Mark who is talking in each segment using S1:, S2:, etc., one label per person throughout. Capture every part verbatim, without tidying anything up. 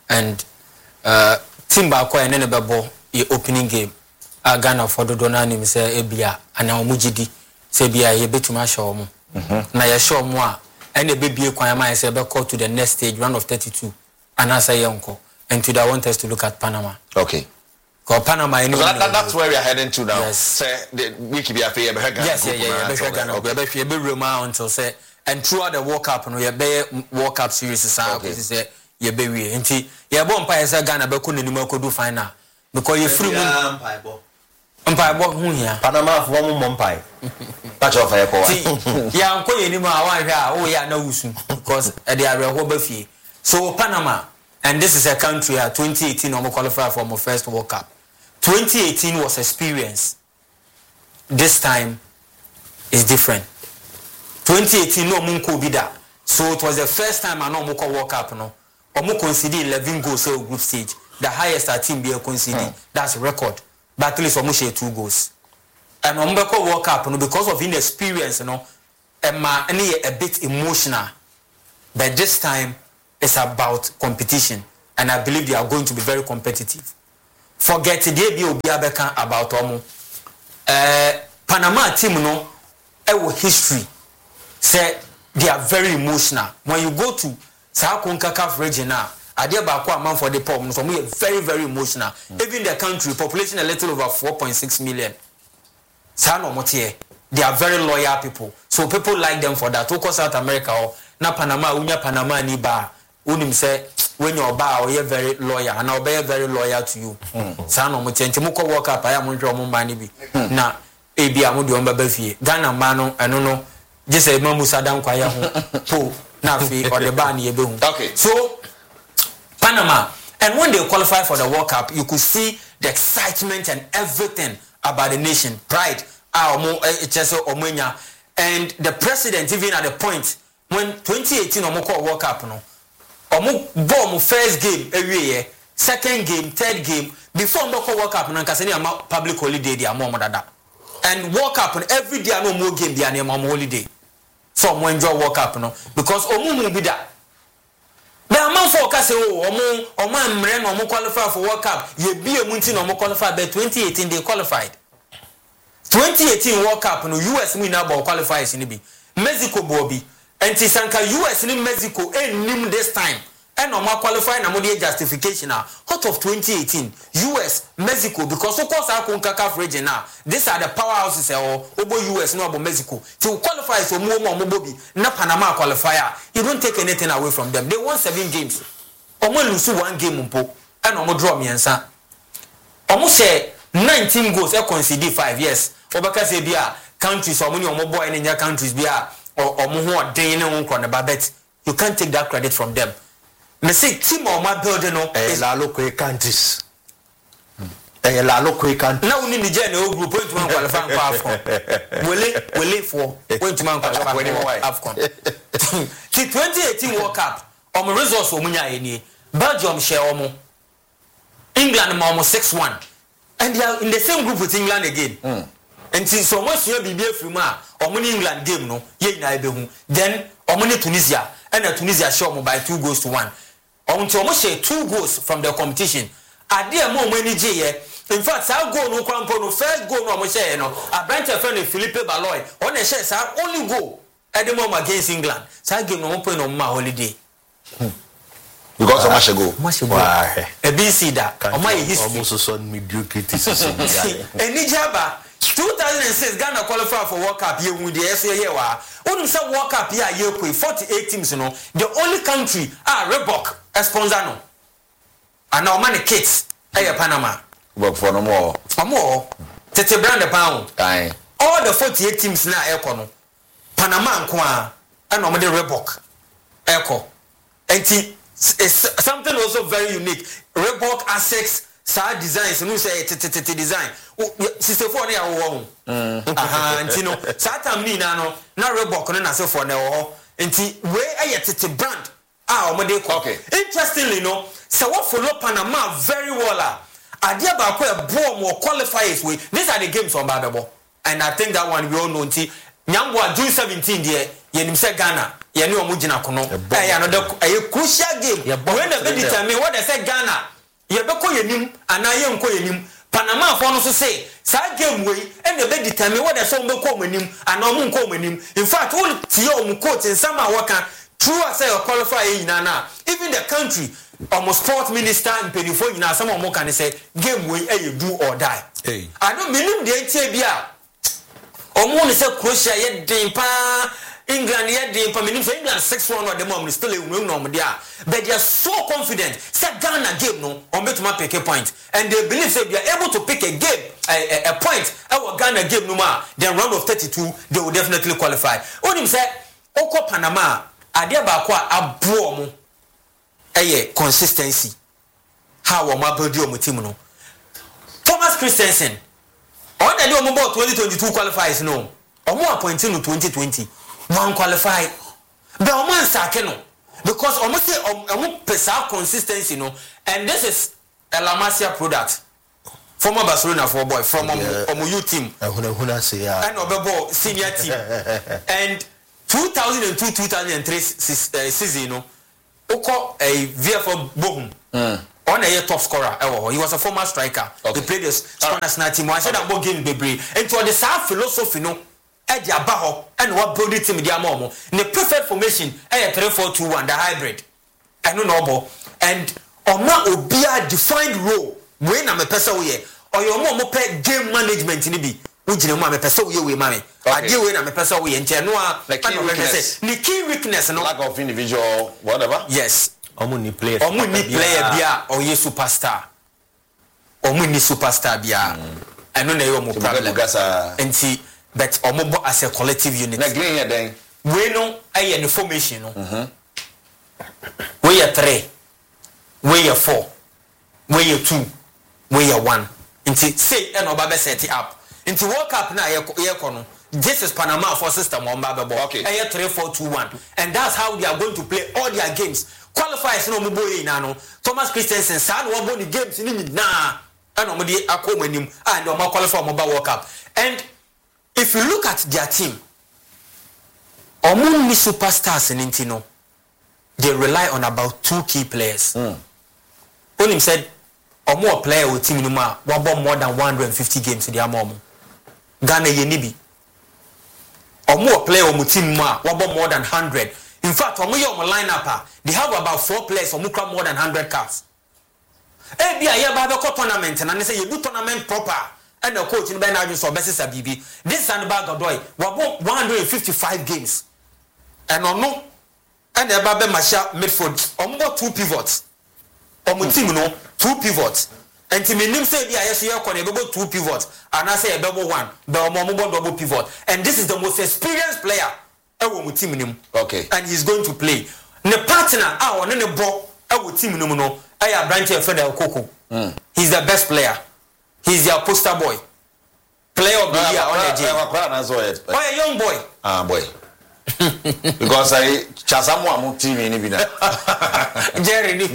S1: and uh team ba ko ene ne bebo ye opening game a Ghana for do na nim say ebia ana omugidi say bia ye betuma show mo na ye show mo a ene bebie kwan ma say be call to the next stage round of thirty-two and as say yonko and today I want us to look at Panama.
S2: Okay.
S1: Because Panama, so
S2: that, that, that's where we are heading to now.
S1: Yes.
S2: Say the week be a fair.
S1: Yes, yeah, yeah, yeah. Ghana, okay. Be be Roma until say, and throughout the World Cup, no, you be World Cup series is out. This is you be we. Inti, you be umpire say Ghana be kuni ni mo ko do final because you free mo. Umpire bo. Umpire bo hu here.
S2: Panama for one umpire. Patch off air power.
S1: Yeah, unko ye ni mo awan hwa. Oh yeah, na wusu because they are ho ba fie. So Panama, and this is a country uh, twenty eighteen omo qualify for my first World Cup. twenty eighteen was experience. This time is different. twenty eighteen no munko bida. So it was the first time I know muko World Cup no. Omo conceded eleven goals in group stage. The highest our team be conceded. Hmm. That's a record. But at least omo share two goals. And omo beko World Cup no because of inexperience, you know, Emma any a bit emotional. But this time it's about competition, and I believe they are going to be very competitive. Forget the be obi abeka about omo. Uh, Panama team no, ewo history. Say they are very emotional. When you go to South Concacaf region now, ade ba ko amount for the pom, so we are very very emotional. Mm. Even the country population a little over four point six million. Sa no motie. They are very loyal people. So people like them for that. To ko South America or na Panama, unya Panama ni ba. Unim say when you're ba you're very loyal and I'll be very loyal to you. Sa no motie nti moko work up aya mo hwe mo ba ni bi. Na e bia mo de on ba ba fie. Ghana ma no eno no just say mamu sadam kwa ya ho. Po na fi or the ba ni e be hu.
S2: Okay.
S1: So Panama, and when they qualify for the World Cup, you could see the excitement and everything about the nation, pride, and the president even at the point when twenty eighteen omo call World Cup no, omo bomb first game every year, second game, third game before omo call World Cup no nkase ni ama public holiday dia mo mo dada, and World Cup every day no more game dia na mo holiday, so omo enjoy World Cup no because omo mu bi da. The amount for Kase oh omo omo amre no omo qualify for World Cup ye bi emunti no omo qualify but twenty eighteen they qualified. twenty eighteen World Cup no U S win about qualifiers ni bi. Mexico bobi enti sanka U S ni Mexico enim this time and omo qualify na mo dey justification na out of twenty eighteen U S Mexico because of course our CONCACAF region now these are the powerhouses or obo U S no about Mexico to qualify so mo mo bobi na Panama qualifier you don't take anything away from them they won seven games omo lose one game mpo and omo draw miensa omo say nineteen goals e concede five yes obaka say bia countries omo ni omo boy in their countries bia omo ho odin ne ho nkro ne babet you can't take that credit from them. Me say team of my building no
S3: is la local countries. Eh la local countries.
S1: Now we need the general group point to man qualify for AFCON. Wele wele for point to man qualify for AFCON. The twenty eighteen World Cup omo results omunya eni. Belgium share omo. England ma omo six one. And they are in the same group with England again. Mm. And since so much you be free ma omo ni England game no ye na ebe hu. Then omo ni Tunisia and Tunisia show omo by two goals to one. Until almost say two goals from the competition. I dear more many J. In fact, I'll go no crampo no first goal no almost say no. I branch a friend Philippe Baloy on a share I only go at the moment against England. So I give no point on my holiday.
S2: Because of much ago.
S1: Much ago. A B C that on my history.
S3: Almost so mediocrity.
S1: And Nijaba two thousand six Ghana qualified for World Cup year with the S A year wa. Only some World Cup year year forty-eight teams you know. The only country ah Reebok sponsor no. And now many kids eh Panama.
S2: Work for no more.
S1: For more. Tete brand the pound.
S2: Aye.
S1: All the forty-eight teams na eko no. Panama nko a and no the Reebok eko. And it's something also very unique. Reebok Asics sa designs no say tete design. Sister for na wo ho. Aha, ntino. Sa tam ni na no na Reebok no na se for na wo. Nti we aye tete brand. Ah, omode ko.
S2: Okay.
S1: Interestingly no, so what follow Panama very well. Adia ba ko e bo mo qualifiers we. These are the games on Babebo. And I think that one we all know nti Nyambo June seventeenth there yenim say Ghana ye ne omo gina kono eh ya no de a crucial game when the be determine what they say Ghana ye be ko yenim ana ye nko yenim Panama for no so say sa game wey and the be determine what they say omo ko omanim ana omo nko omanim in fact all tie omo coach in some waka true as say qualify yina na even the country almost sport minister in penifo yina some omo can say game wey eh do or die hey I don't mean the tie bia omo ne say Croatia ye den pa England ye den pa menim say England six one or the mom still e win no dia but they are so confident say Ghana game no on betuma pick a point and they believe say they are able to pick a game a, a, a point our Ghana game no ma then round of thirty-two they will definitely qualify onim say oko Panama ade ba ko abo mo eye consistency how o ma build your team no Thomas Christensen on the day o twenty twenty-two qualifiers no omo appointing no twenty twenty one qualify but omo ansake no because omo say omo pesa consistency no and this is a La Masia product former Barcelona for boy from omo omo youth team
S3: ehuna ehuna say ya
S1: and obebo senior team and two thousand two two thousand three season no oko a V F Bochum mm on a top scorer ewo he was a former striker okay. He played the Spanish national team I said that about game bebre and to the same philosophy no e dia ba ho and what build team dia momo the preferred formation e three four two one the hybrid eno no bo and oma obia defined role we na me pesa wo ye oyo mo mo pe game management ni bi ugine mo me pesa wo ye we ma me ade we na me pesa wo ye nche no a the key weakness no
S2: lack of individual whatever
S1: yes
S3: omo ni player
S1: omo ni player bia o ye superstar omo ni superstar bia eno na ye omo problem enti but omo as a collective unit
S2: na green here then
S1: we no aye the formation no mhm we are three we are four we are two we are one enti say eno ba be set it up enti World Cup na ye ye kono this is Panama for system on ba be
S2: okay
S1: aye three four two one and that's how they are going to play all their games qualifiers no mo boy na no Thomas Christensen sa no wo the games ni na and omo dey akomanim and omo qualify omo ba World Cup and if you look at their team omo ni superstars in Intino they rely on about two key players mm. Onim said omo player with team no ma won more than one hundred fifty games in their mom Ghana ye ni bi omo player omo team ma won more than one hundred in fact omo ye omo lineup they have about four players omo cram more than one hundred caps e bia ye ba be ko tournament na say you do tournament proper and the coach in Bernard so Besisa B B this and bag of doy won one hundred fifty-five games and ono and the babe masha midfield omo two pivots omo team no two pivots and team nim say bia yes ye kon e be two pivots and I say e double one the omo mo double pivot and this is the most experienced player e wo team nim
S2: okay
S1: and he's going to play ne partner ah one ne bo e wo team nim no e ya branch e Federal Koko mm. He's the best player. He's your poster boy. Player of the year on the team. Oh, a young boy.
S2: Ah, boy. Because I chasamu amu team ni bina.
S1: Jerry ni.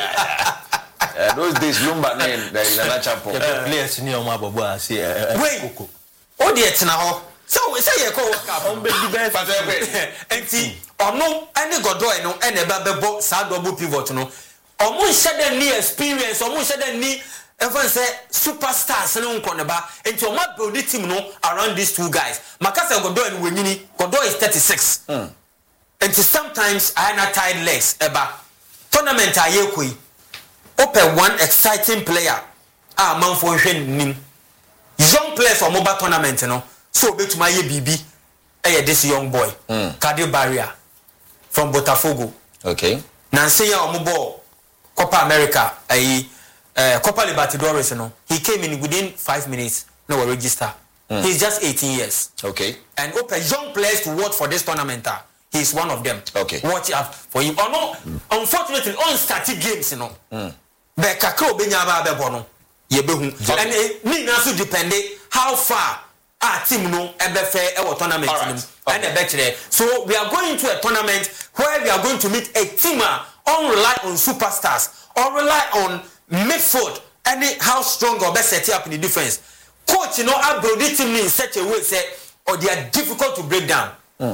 S2: Yeah. Those days Lumba name there is another champion.
S3: Players ni o ma bobo asi.
S1: Wait. O de etina ho. So say you call World Cup.
S3: On be the best.
S1: Enti ono ene Godoy no ene ba bebo sa double pivot no. Omo nhyɛ ni experience, omo nhyɛ ni even say superstars no nkoneba. Enti omo build the team no around these two guys. Makasa Godoy no wenyini. Godoy is thirty-six. Mm. Enti sometimes I na tired legs eba. Tournament aye koi. Open one exciting player. Ah man for hwe nim. Young players for mobile tournament no. So betuma ye B B. Eh this young boy. Mm. Kadir Barrier from Botafogo.
S2: Okay.
S1: Nancy ya omo Copa America, a uh, Copa Libertadores, no. He came in within five minutes. No register. Mm. He's just eighteen years.
S2: Okay.
S1: And open young players to watch for this tournament. He's one of them.
S2: Okay.
S1: Watch out for him. Oh no, mm. Unfortunately, on starting games, you know. Mm. But Kakao Benyaba Bebono, Yebehu, and me also depend how far our team no ever fair our tournament. Right. And okay. Okay. So we are going to a tournament where we are going to meet a teamer. On rely on superstars, or rely on midfield, any how strong or best set up in the defense. Coach, you know, I build it in such a way, say, or they are difficult to break down. Mm.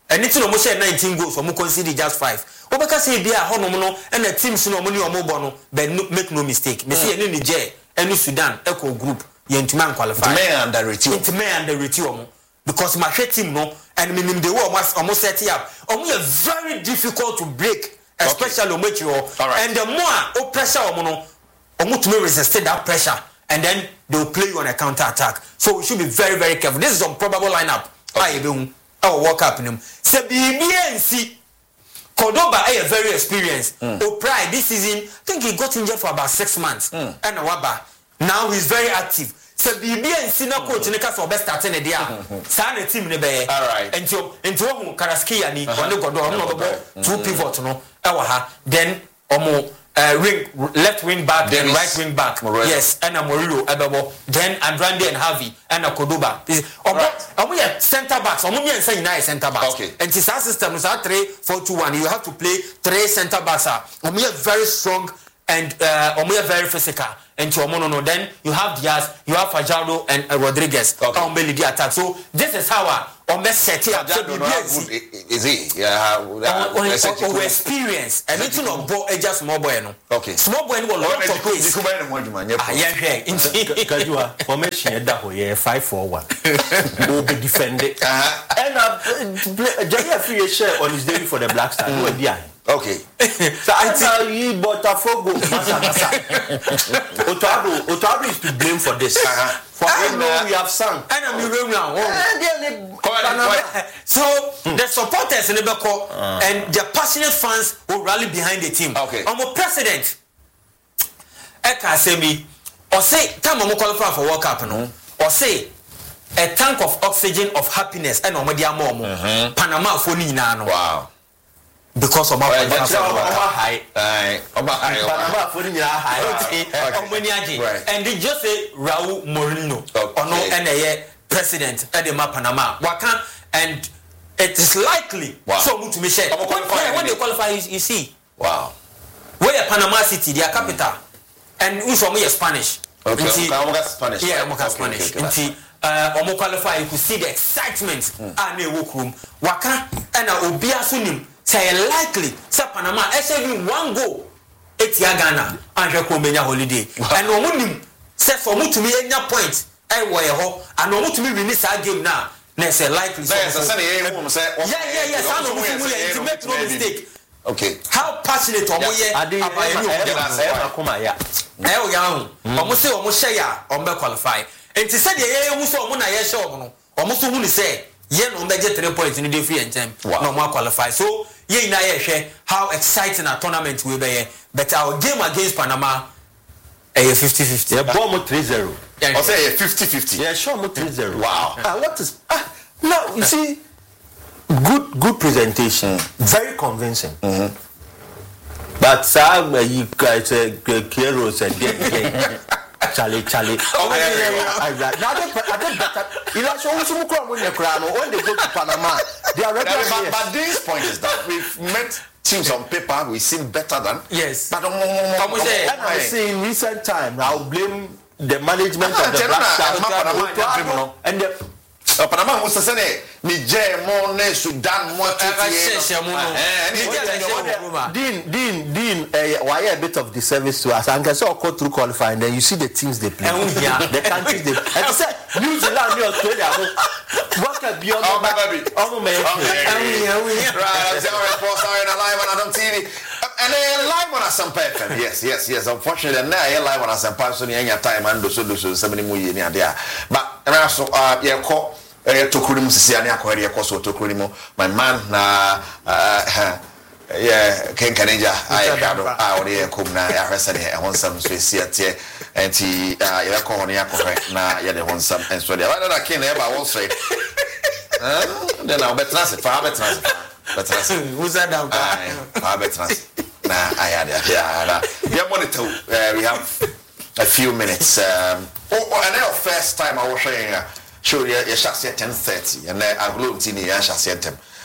S1: anything no mo share nineteen goals or mo concede just five obeka say bia honom no and the teams no mo ni omo bo no but no, make no mistake me say any Niger any Sudan eco group ye ntuma qualify
S2: me underrate
S1: ntuma underrate omo because my team no and minim the way omo set it up omo is very difficult to break especially okay. omo right. And the more o pressure omo no omo to resist that pressure and then they will play you on a counter attack so we should be very very careful. This is some probable lineup okay. I our work up in him. Se B B N C Cordoba is very experienced. Mm. O Pride this season, I think he got injured for about six months. Mm. And Waba now he's very active. Se B B N C na coach nika for best starting the dia. Sa na team ne be.
S2: All right.
S1: Until until Karaski ani on the Cordoba no two pivot no. Ewa ha then omo Uh, wing left wing back Dennis, and right wing back. Morello. Yes, and a Murillo, Abebo, then Andrade and Harvey, and a Cordoba. Omo right. Center backs. Omo me say na center backs.
S2: Okay.
S1: And this system is three four two one. You have to play three center backs. Omo very strong and uh, Omo very physical. And to Omo no then you have Diaz, you have Fajardo and uh, Rodriguez.
S2: Okay.
S1: Omo lead the attack. So this is how I Omo set it up. So
S2: is he? Yeah.
S1: Or experience. And it's not bo just small boy no.
S2: Okay.
S1: Small boy no lot of pace. Ah, yeah, yeah.
S3: Kajua formation yeda ho ye five four one. Will be defended. And uh Jerry Free share on his debut for the Black Stars. Who are there?
S2: Okay.
S3: So I tell you Botafogo masa masa. Otado Otado is to blame for this. Uh-huh. For him uh, we have sung.
S1: And I'm you now. So the supporters in the back uh. and the passionate fans will rally behind the team.
S2: Okay.
S1: I'm a president. Eka say me or say time I'm qualify for World Cup no. Or say a tank of oxygen of happiness and on media more Panama for ni na no.
S2: Wow.
S1: Because of my
S3: high,
S2: Panama
S3: for the high,
S1: and they just say Raul Moreno, or no, and a president at the Panama. Waka, and it is likely so to me say when they qualify, you see,
S2: wow,
S1: where Panama City, their capital, and who's from here Spanish,
S2: okay, Spanish,
S1: yeah, Spanish, and uh, Omo qualify, you could see the excitement and the work room. Waka and Obia Sunim. Say likely say Panama actually one goal etia Ghana and Rekomenya holiday and omunim say for mu to me enya point e wo ye ho and omu to me win this game now na say likely
S2: say say say
S1: yeah yeah yeah say no mu to make no mistake.
S2: Okay,
S1: how passionate omo ye about you
S3: akoma ya
S1: e o ya hu omo say omo share ya omo qualify enti say de ye hu so omo na ye share omo no omo so hu ni say ye no be get three points in the free and time no more qualify. So ye na ye share how exciting a tournament will be, but our game against Panama a fifty fifty.
S3: Yeah, bomb three zero.
S2: I say fifty fifty.
S3: Yeah, sure, three zero.
S2: Wow.
S3: Uh, what is ah now you see good good presentation, very convincing. Mm-hmm. But some uh, you guys uh, Keros and then Charlie, Charlie. Oh, yeah, yeah, yeah. Now, I don't better. You know, so some crowd when they go to Panama, they are ready.
S2: But, but this point is that we've met teams on paper, we seem better than.
S1: Yes.
S2: But um,
S1: um, say,
S3: and I say in recent time, I'll blame the management of the Black Stars and the.
S2: Panama was saying Niger, Mone, Sudan, what
S3: Dean, Dean, Dean, why a bit of disservice to us? And I saw go through qualifying, then you see the teams they play, the countries they play. And I said, New Zealand, Australia, what can be on my baby? Oh, man,
S2: live on Adam T V. And they live on Asampa F M. Yes, yes, yes. Unfortunately, now I live on Asampa, so you ain't time and do so do so seventy more years there. But and also, uh, yeah, call. Eh tokurimu sisi ani akwari yakoso tokurimu my man na uh yeah Ken Kaneja I gado ah odi ekom na ya hwesa de e honsam so esi atie enti ya ko honi akofre na ya de honsam enso de why na Ken e ba wo so eh then na betrans fa betrans betrans
S1: who's that down
S2: fa betrans na aya de ya ya monitor we have a few minutes um oh and our first time I was saying sure, you shall say ten thirty, and I globe tini, I shall say them.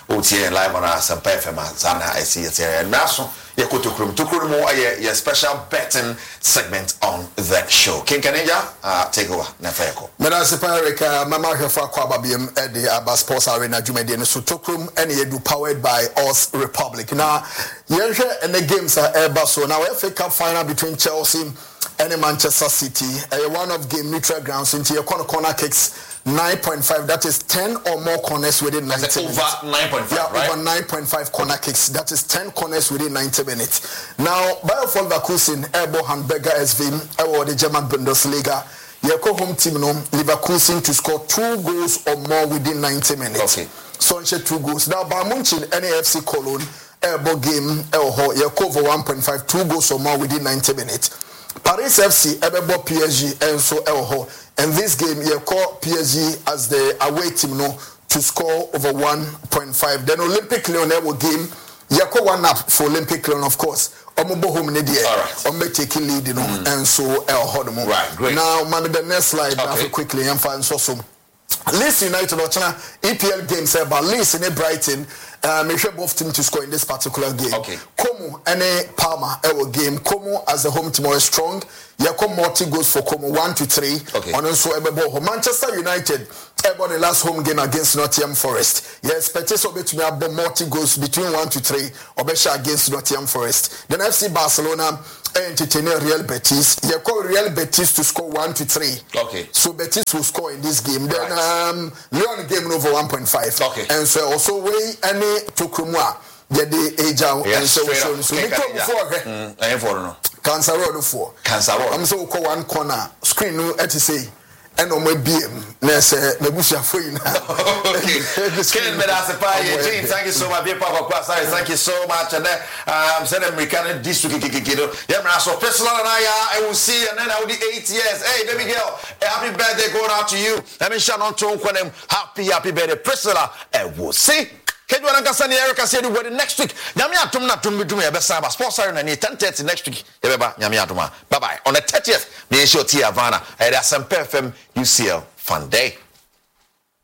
S2: O T N live on Asempa F M Zana I see it here. And now you go to Krum to Krum your special betting segment on the show. King Kaninja, uh, take over. Nefeko.
S4: Medasepa Erika, Mama Hefa Kwababim at the Abba Sports Arena Jumedian Sutokrum and Yedu powered by Us Republic. Now, Yenja and the games are Airbus. So now F A Cup final between Chelsea and Manchester City. A one of game neutral grounds into your corner corner kicks. nine point five, that is ten or more corners within ninety minutes.
S2: Over nine point five,
S4: yeah,
S2: right?
S4: over nine point five corner kicks. That is ten corners within ninety minutes. Now, Bayer Leverkusen, Erbo Hamburger S V, or the German Bundesliga, your home team, no, Leverkusen to score two goals or more within ninety minutes.
S2: Okay.
S4: So, two goals. Now, Bayern Munich, N A F C Cologne, Erbo game, Erho, your cover one point five, two goals or more within ninety minutes. Paris F C, Erbo P S G, and so Erho. And this game, you call P S G as the away team no, to score over one point five. Then Olympic Lyon will game, you call one up for Olympic Lyon, of course. Omobo home Nidia, Ombe taking lead, you know, mm. and so El Hodemo.
S2: Right, great.
S4: Now, man, the next slide,
S2: okay.
S4: now quickly, and find so soon. Leeds United or China E P L games, but Leeds in Brighton. Uh, make sure both teams to score in this particular game.
S2: Okay.
S4: Como and Palmer our game. Como as the home team is strong. Yako multi goals for Como one to three.
S2: Okay.
S4: On also Ebebo. Manchester United about the last home game against Nottingham Forest. Yeah, expected so to be about multi goals between one to three or better against Nottingham Forest. Then F C Barcelona entertaining Real Betis. Yako Real Betis to score one to three.
S2: Okay.
S4: So Betis will score in this game. Then
S2: right.
S4: um Lyon game over one point five.
S2: Okay.
S4: And so also we any to Krumwa, get the age out and so so so we come before
S2: mm I for no
S4: cancer road for
S2: cancer road
S4: I'm so call one corner screen no at say and on my B M na say na busia for you now.
S2: Okay. Ken Medasepa, Jane, thank you so much. Papa sorry, thank you so much. And then um send American district kikikido. Yeah, man, so personal and I I will see and then I will be eight years. Hey, baby girl, happy birthday going out to you. Let me shout on to them happy happy birthday Priscilla. And we'll see. Can you understand Erica said you were next week? Nyame atum na tum dum e be saba sponsor na ten thirty next week. E be ba nyame atuma. Bye bye. On the thirtieth, me show Tia Havana at Asempa F M U C L Fun Day.